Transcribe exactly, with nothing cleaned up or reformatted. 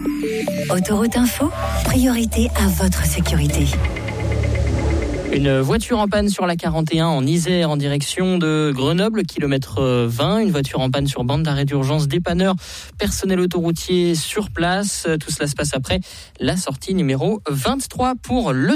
Autoroute Info, priorité à votre sécurité. Une voiture en panne sur la quarante et un en Isère en direction de Grenoble, kilomètre vingt. Une voiture en panne sur bande d'arrêt d'urgence, dépanneur, personnel autoroutier sur place. Tout cela se passe après la sortie numéro vingt-trois pour le